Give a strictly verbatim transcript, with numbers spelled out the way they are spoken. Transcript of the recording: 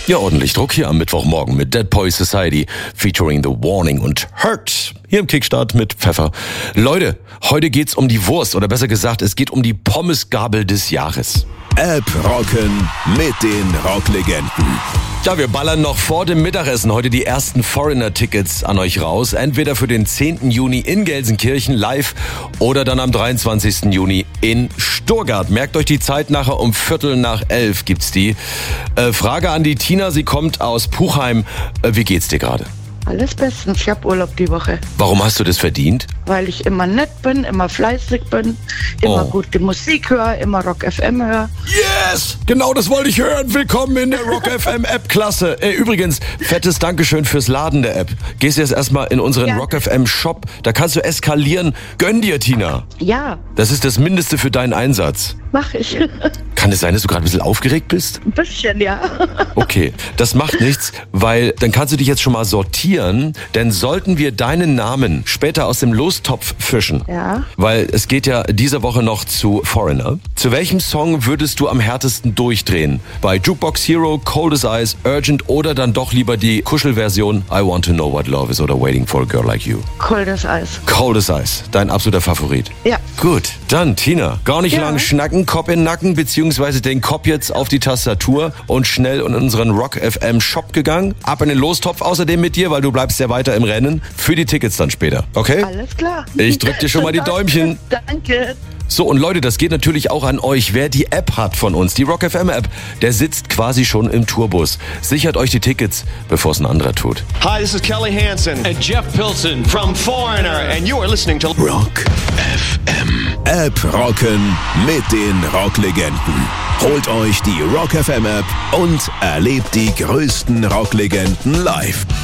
Ja, ordentlich Druck hier am Mittwochmorgen mit Dead Poets Society featuring The Warning und Hurt. Hier im Kickstart mit Pfeffer. Leute, heute geht's um die Wurst oder besser gesagt, es geht um die Pommesgabel des Jahres. App rocken mit den Rocklegenden. Ja, wir ballern noch vor dem Mittagessen heute die ersten Foreigner-Tickets an euch raus. Entweder für den zehnten Juni in Gelsenkirchen live oder dann am dreiundzwanzigsten Juni in Stuttgart. Merkt euch die Zeit, nachher um Viertel nach elf gibt's die. Äh, Frage an die Tina, sie kommt aus Puchheim. Äh, wie geht's dir gerade? Alles bestens, ich hab Urlaub die Woche. Warum hast du das verdient? Weil ich immer nett bin, immer fleißig bin, immer Oh. gute Musik höre, immer Rock F M höre. Yes! Genau das wollte ich hören. Willkommen in der Rock F M App-Klasse. Äh, übrigens, fettes Dankeschön fürs Laden der App. Gehst jetzt erstmal in unseren Ja. Rock F M Shop. Da kannst du eskalieren. Gönn dir, Tina. Ja, Das ist das Mindeste für deinen Einsatz. mach ich. Kann es sein, dass du gerade ein bisschen aufgeregt bist? Ein bisschen, ja. Okay, das macht nichts, weil dann kannst du dich jetzt schon mal sortieren, denn sollten wir deinen Namen später aus dem Lostopf fischen, Ja. weil es geht ja diese Woche noch zu Foreigner, zu welchem Song würdest du am härtesten durchdrehen? Bei Jukebox Hero, Cold as Ice, Urgent oder dann doch lieber die Kuschelversion I Want to Know What Love Is oder Waiting for a Girl Like You? Coldes Eis. Cold as Ice, dein absoluter Favorit. Ja. Gut, dann Tina, gar nicht Ja. lang schnacken, Kopf in den Nacken, beziehungsweise den Kopf jetzt auf die Tastatur und schnell in unseren Rock F M Shop gegangen. Ab in den Lostopf außerdem mit dir, weil du bleibst ja weiter im Rennen. Für die Tickets dann später, okay? Alles klar. Ich drück dir schon mal die Däumchen. Danke. So, und Leute, das geht natürlich auch an euch. Wer die App hat von uns, die Rock F M App, der sitzt quasi schon im Tourbus. Sichert euch die Tickets, bevor es ein anderer tut. Hi, this is Kelly Hansen and Jeff Pilson from Foreigner, and you are listening to Rock F M. App rocken mit den Rocklegenden. Holt euch die Rock F M App und erlebt die größten Rocklegenden live.